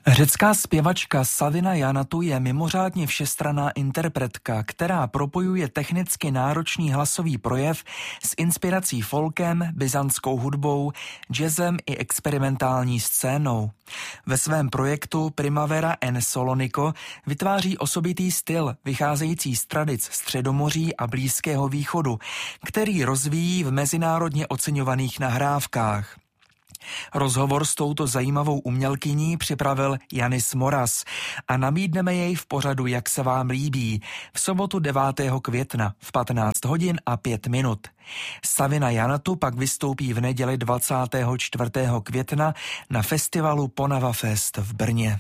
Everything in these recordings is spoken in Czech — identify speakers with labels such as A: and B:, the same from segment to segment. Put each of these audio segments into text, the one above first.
A: Řecká zpěvačka Savina Janatu je mimořádně všestranná interpretka, která propojuje technicky náročný hlasový projev s inspirací folkem, byzantskou hudbou, jazzem i experimentální scénou. Ve svém projektu Primavera en Saloniko vytváří osobitý styl, vycházející z tradic Středomoří a Blízkého východu, který rozvíjí v mezinárodně oceňovaných nahrávkách. Rozhovor s touto zajímavou umělkyní připravil Janis Moras a nabídneme jej v pořadu Jak se vám líbí v sobotu 9. května v 15 hodin a 5 minut. Savina Janatu pak vystoupí v neděli 24. května na festivalu Ponava Fest v Brně.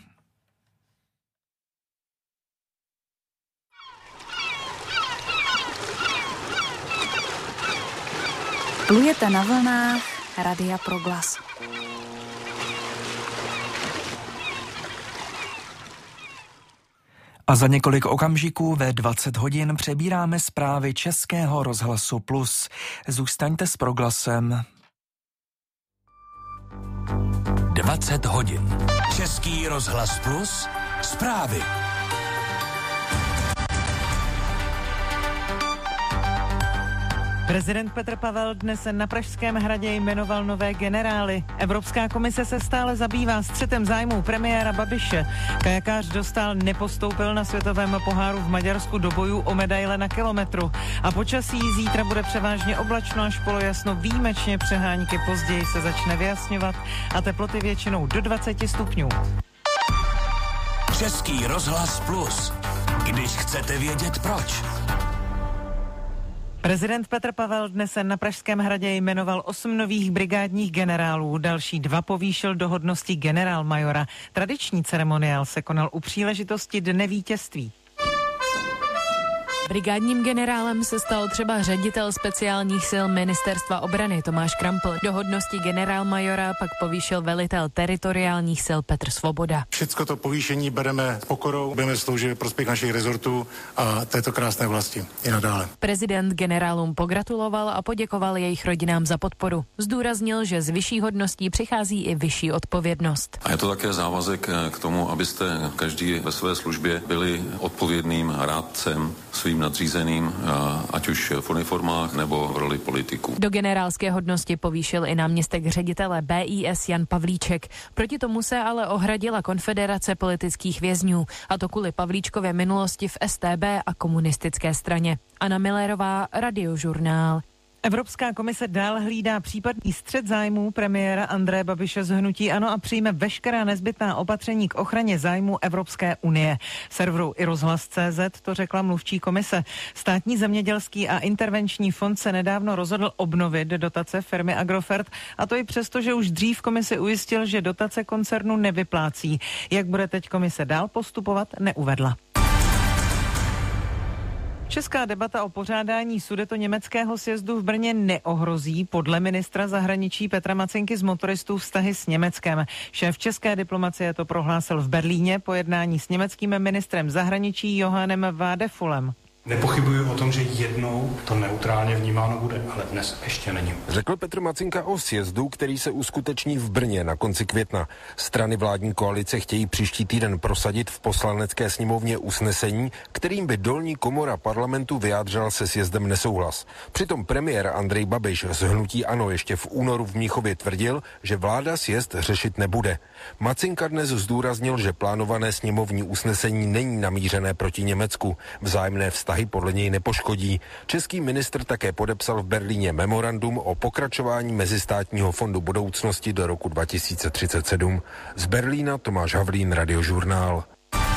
B: Plujete na vlnách Radia Proglas.
A: A za několik okamžiků ve 20 hodin přebíráme zprávy Českého rozhlasu Plus. Zůstaňte s Proglasem.
C: 20 hodin. Český rozhlas Plus. Zprávy.
D: Prezident Petr Pavel dnes na Pražském hradě jmenoval nové generály. Evropská komise se stále zabývá střetem zájmů premiéra Babiše. Kajakář Dostál nepostoupil na světovém poháru v Maďarsku do bojů o medaile na kilometru. A počasí zítra bude převážně oblačno až polojasno, výjimečně přehánky, později se začne vyjasňovat a teploty většinou do 20 stupňů.
C: Český rozhlas Plus. Když chcete vědět proč.
D: Prezident Petr Pavel dnes na Pražském hradě jmenoval 8 nových brigádních generálů, další 2 povýšil do hodnosti generálmajora. Tradiční ceremoniál se konal u příležitosti Dne vítězství.
E: Brigádním generálem se stal třeba ředitel speciálních sil Ministerstva obrany Tomáš Krampl. Do hodnosti generálmajora pak povýšil velitel teritoriálních sil Petr Svoboda.
F: Všecko to povýšení bereme s pokorou, budeme sloužit ve prospěch našich rezortů a této krásné vlasti i nadále.
E: Prezident generálům pogratuloval a poděkoval jejich rodinám za podporu. Zdůraznil, že z vyšší hodností přichází i vyšší odpovědnost.
G: A je to také závazek k tomu, abyste každý ve své službě byli odpovědným rádcem svým nadřízeným, ať už v uniformách nebo v roli politiků.
E: Do generálské hodnosti povýšil i náměstek ředitele BIS Jan Pavlíček. Proti tomu se ale ohradila Konfederace politických vězňů, a to kvůli Pavlíčkově minulosti v StB a komunistické straně. Anna Millerová, Radiožurnál.
D: Evropská komise dál hlídá případný střet zájmů premiéra Andreje Babiše z hnutí ANO a přijme veškerá nezbytná opatření k ochraně zájmů Evropské unie. Serveru iRozhlas.cz to řekla mluvčí komise. Státní zemědělský a intervenční fond se nedávno rozhodl obnovit dotace firmy Agrofert, a to i přesto, že už dřív komisi ujistil, že dotace koncernu nevyplácí. Jak bude teď komise dál postupovat, neuvedla. Česká debata o pořádání sudetoněmeckého sjezdu v Brně neohrozí podle ministra zahraničí Petra Macinky z motoristů vztahy s Německem. Šéf české diplomacie to prohlásil v Berlíně po jednání s německým ministrem zahraničí Johannem Wadefullem.
H: Nepochybuji o tom, že jednou to neutrálně vnímáno bude, ale dnes ještě není.
I: Řekl Petr Macinka o sjezdu, který se uskuteční v Brně na konci května. Strany vládní koalice chtějí příští týden prosadit v poslanecké sněmovně usnesení, kterým by dolní komora parlamentu vyjádřila se sjezdem nesouhlas. Přitom premiér Andrej Babiš z hnutí ANO ještě v únoru v Mnichově tvrdil, že vláda sjezd řešit nebude. Macinka dnes zdůraznil, že plánované sněmovní usnesení není namířené proti Německu. Vzájemné vztahy podle něj nepoškodí. Český ministr také podepsal v Berlíně memorandum o pokračování Mezistátního fondu budoucnosti do roku 2037. Z Berlína Tomáš Havlín, Radiožurnál.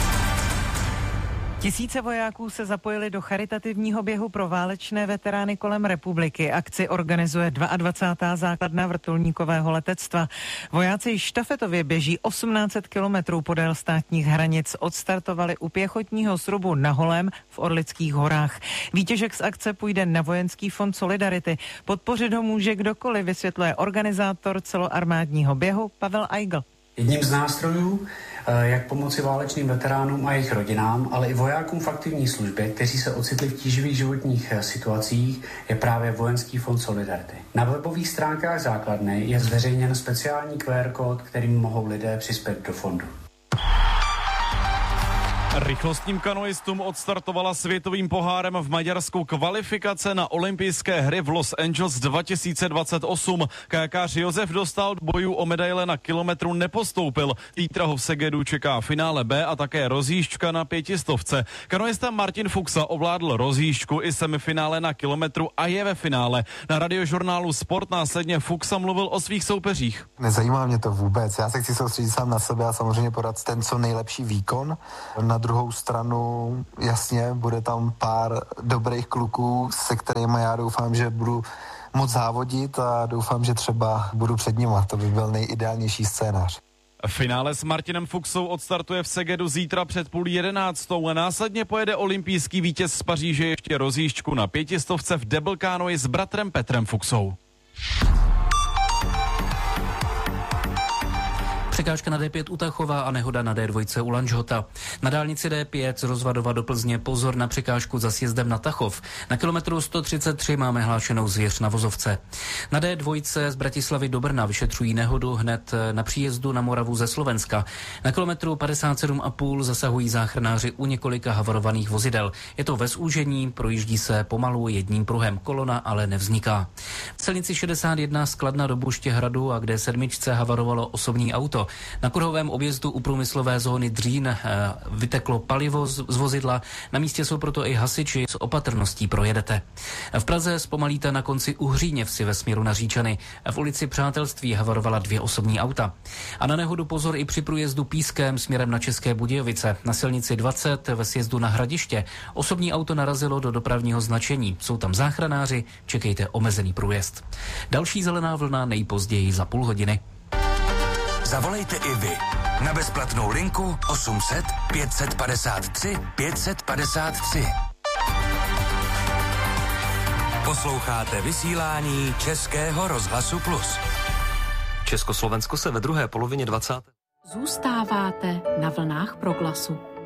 D: Tisíce vojáků se zapojili do charitativního běhu pro válečné veterány kolem republiky. Akci organizuje 22. základna vrtulníkového letectva. Vojáci štafetově běží 1800 kilometrů podél státních hranic. Odstartovali u pěchotního srubu na Holém v Orlických horách. Výtěžek z akce půjde na Vojenský fond Solidarity. Podpořit ho může kdokoliv, vysvětluje organizátor celoarmádního běhu Pavel Eigl.
J: Jedním z nástrojů, jak pomoci válečným veteránům a jejich rodinám, ale i vojákům v aktivní službě, kteří se ocitli v tíživých životních situacích, je právě Vojenský fond Solidarity. Na webových stránkách základny je zveřejněn speciální QR kód, kterým mohou lidé přispět do fondu.
K: Rychlostním kanoistům odstartovala světovým pohárem v Maďarsku kvalifikace na olympijské hry v Los Angeles 2028. Kajakář Josef Dostál bojů o medaile na kilometru nepostoupil. Zítra ho v Segedu čeká finále B a také rozjížďka na 500. Kanoista Martin Fuxa ovládl rozjížďku i semifinále na kilometru a je ve finále. Na radiožurnálu Sport následně Fuxa mluvil o svých soupeřích.
L: Nezajímá mě to vůbec. Já se chci soustředit sám na sebe a samozřejmě podat ten co nejlepší výkon. Na druhou stranu, jasně, bude tam pár dobrých kluků, se kterými já doufám, že budu moc závodit a doufám, že třeba budu před nima. To by byl nejideálnější scénář.
K: Finále s Martinem Fuxou odstartuje v Segedu zítra před 10:30 a následně pojede olympijský vítěz z Paříže ještě rozjížďku na 500 v double canoe s bratrem Petrem Fuxou.
M: Překážka na D5 u Tachova a nehoda na D2 u Lanžhota. Na dálnici D5 z Rozvadova do Plzně pozor na překážku za sjezdem na Tachov. Na kilometru 133 máme hlášenou zvěř na vozovce. Na D2 z Bratislavy do Brna vyšetřují nehodu hned na příjezdu na Moravu ze Slovenska. Na kilometru 57,5 zasahují záchranáři u několika havarovaných vozidel. Je to ve zúžení, projíždí se pomalu jedním pruhem, kolona ale nevzniká. V silnici 61 z Kladna do Buštěhradu a k D7 havarovalo osobní auto. Na kruhovém objezdu u průmyslové zóny Dřín vyteklo palivo z vozidla. Na místě jsou proto i hasiči, s opatrností projedete. V Praze zpomalíte na konci Uhříněvsi ve směru na Říčany. V ulici Přátelství havarovala 2 osobní auta. A na nehodu pozor i při průjezdu Pískem směrem na České Budějovice. Na silnici 20 ve sjezdu na Hradiště osobní auto narazilo do dopravního značení. Jsou tam záchranáři, čekejte omezený průjezd. Další zelená vlna nejpozději za půl hodiny.
C: Zavolejte i vy na bezplatnou linku 800 553 553. Posloucháte vysílání Českého rozhlasu Plus.
N: Československo se ve druhé polovině 20.
B: Zůstáváte na vlnách Proglasu.